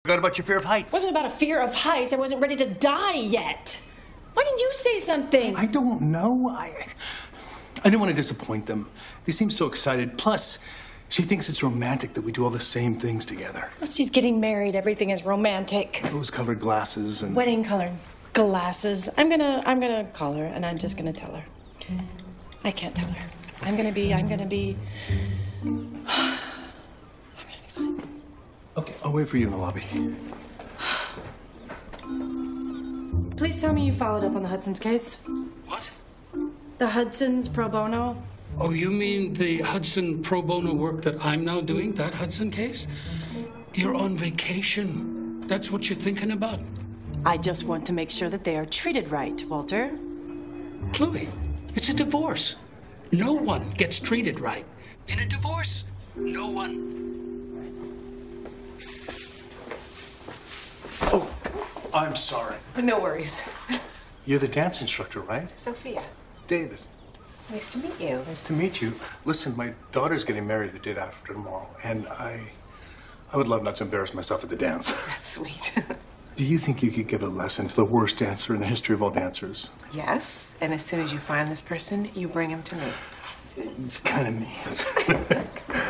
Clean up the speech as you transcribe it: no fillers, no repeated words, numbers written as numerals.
Forgot about your fear of heights. It wasn't about a fear of heights. I wasn't ready to die yet. Why didn't you say something? I don't know. I didn't want to disappoint them. They seem so excited. Plus, she thinks it's romantic that we do all the same things together. Well, she's getting married. Everything is romantic. Rose-colored glasses and... Wedding colored glasses. I'm gonna call her, and I'm just gonna tell her. I can't tell her. I'm gonna be fine. Okay, I'll wait for you in the lobby. Please tell me you followed up on the Hudson's case. What? The Hudson's pro bono. Oh, you mean the Hudson pro bono work that I'm now doing, that Hudson case? You're on vacation. That's what you're thinking about? I just want to make sure that they are treated right, Walter. Chloe, it's a divorce. No one gets treated right. In a divorce, no one. Oh, I'm sorry. No worries. You're the dance instructor, right? Sophia, David. nice to meet you. Nice to meet you. Listen, my daughter's getting married the day after tomorrow, and I would love not to embarrass myself at the dance. That's sweet. Do you think you could give a lesson to the worst dancer in the history of all dancers? Yes, and as soon as you find this person, you bring him to me. It's kind of me.